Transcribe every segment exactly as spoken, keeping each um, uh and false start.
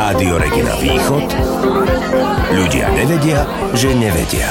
Rádio Regina Východ. Ľudia nevedia, že nevedia.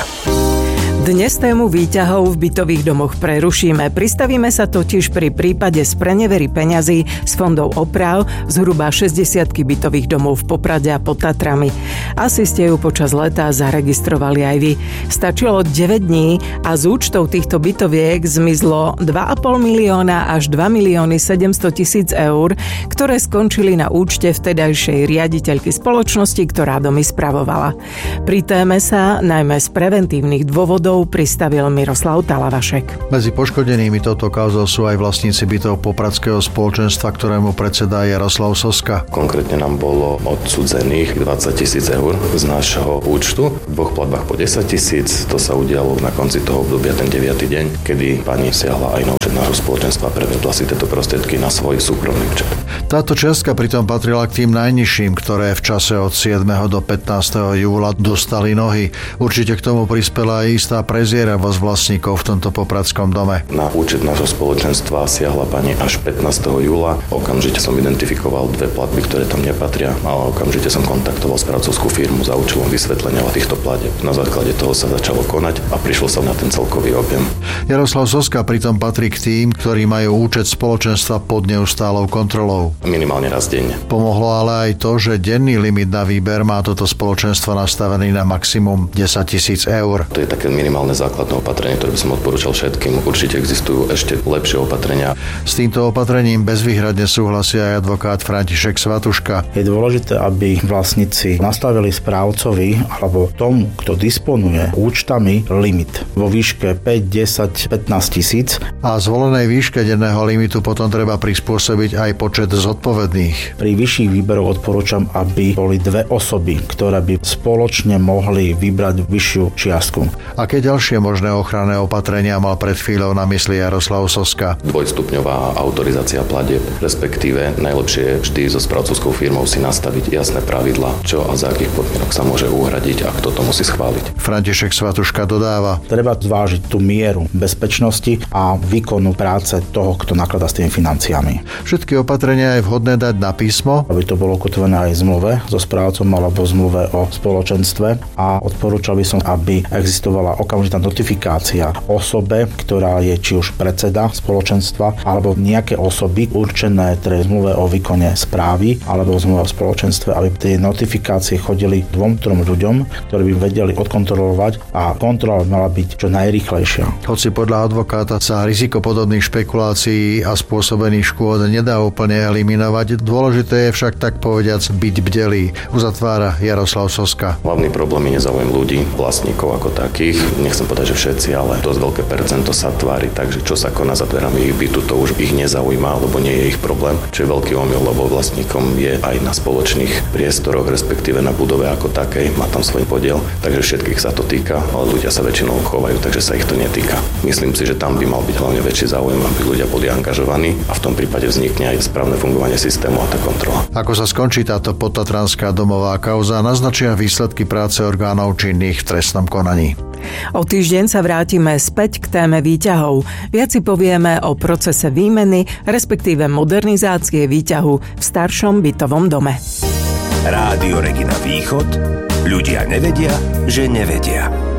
Dnes tému výťahov v bytových domoch prerušíme. Pristavíme sa totiž pri prípade sprenevery peňazí z fondov oprav zhruba šesťdesiatky bytových domov v Poprade a pod Tatrami. Asi ste ju počas leta zaregistrovali aj vy. Stačilo deväť dní a z účtov týchto bytoviek zmizlo dva a pol milióna až dva milióny sedemsto tisíc eur, ktoré skončili na účte vtedajšej riaditeľky spoločnosti, ktorá domy spravovala. Pri téme sa najmä z preventívnych dôvodov pristavil Miroslav Talavašek. Medzi poškodenými touto kauzou sú aj vlastníci bytov popradského spoločenstva, ktorému predseda Jaroslav Soska. Konkrétne nám bolo odsudzených dvadsať tisíc eur z nášho účtu. V dvoch platbách po desať tisíc. To sa udialo na konci toho obdobia, ten deviaty deň, kedy pani siahla aj na účet nášho spoločenstva a prevedla si tieto prostriedky na svoj súkromný účet. Táto čiastka pritom patrila k tým najnižším, ktoré v čase od siedmeho do pätnásteho júla dostali nohy. Určite k tomu prispela aj istá prezieravosť vlastníkov v tomto popradskom dome. Na účet nášho spoločenstva siahla pani až pätnásteho júla. Okamžite som identifikoval dve platby, ktoré tam nepatria, a okamžite som kontaktoval správcovskú firmu za účelom vysvetlenia týchto platieb. Na základe toho sa začalo konať a prišlo sa na ten celkový objem. Jaroslav Soska pritom patrí k tým, ktorí majú účet spoločenstva pod neustálou kontrolou. Minimálne raz denne. Pomohlo ale aj to, že denný limit na výber má toto spoločenstvo nastavený na maximum desať tisíc eur. To je také minimálne základné opatrenie, ktoré by som odporúčal všetkým. Určite existujú ešte lepšie opatrenia. S týmto opatrením bezvýhradne súhlasí aj advokát František Svatuška. Je dôležité, aby vlastníci nastavili správcovi alebo tomu, kto disponuje účtami, limit vo výške päť, desať, pätnásť tisíc. A zvolenej výške denného limitu potom treba prispôsobiť aj počet zodpovedných. Pri vyšších výberoch odporúčam, aby boli dve osoby, ktoré by spoločne mohli vybrať vyššiu čiastku. Aké ďalšie možné ochranné opatrenia mal pred chvíľou na mysli Jaroslav Soska? Dvojstupňová autorizácia platieb, respektíve najlepšie je vždy so správcovskou firmou si nastaviť jasné pravidlá, čo a za akých podmienok sa môže uhradiť a kto to musí schváliť. František Svatuška dodáva: Treba zvážiť tú mieru bezpečnosti a výkonu práce toho, kto nakladá s tými financiami. Všetky opatrenia je vhodné dať na písmo, aby to bolo ukotvené aj v zmluve so správcom alebo v zmluve o spoločenstve, a odporúčal by som, aby existovala okamžitá notifikácia osobe, ktorá je či už predseda spoločenstva alebo nejaké osoby určené v zmluve o výkone správy alebo v zmluve o spoločenstve, aby tie notifikácie chodili dvom, trom ľuďom, ktorí by vedeli odkontrolovať, a kontrola mala byť čo najrýchlejšia. Hoci podľa advokáta sa riziko podobných špekulácií a spôsobených škôd nedá úplne eliminovať, dôležité je však tak povediac byť bdelý, uzatvára Jaroslav Soska. Hlavný problém je nezáujem ľudí, vlastníkov ako takých. Nechcem povedať, že všetci, ale dosť veľké percento sa tvári tak, že čo sa koná za dverami ich bytu, to už ich nezaujíma, lebo nie je ich problém. Čo je veľký omyl, lebo vlastníkom je aj na spoločných priestoroch, respektíve na budove ako takej, má tam svoj podiel, takže všetkých sa to týka, ale ľudia sa väčšinou chovajú, takže sa ich to netýka. Myslím si, že tam by mal byť hlavne väčší záujem, aby ľudia boli angažovaní, a v tom prípade vznikne aj správne fungovanie systému a tá kontrola. Ako sa skončí táto podtatranská domová kauza, naznačia výsledky práce orgánov činných v trestnom konaní. O týždeň sa vrátime späť k téme výťahov. Viac si povieme o procese výmeny, respektíve modernizácie výťahu v staršom bytovom dome. Rádio Regina Východ. Ľudia nevedia, že nevedia.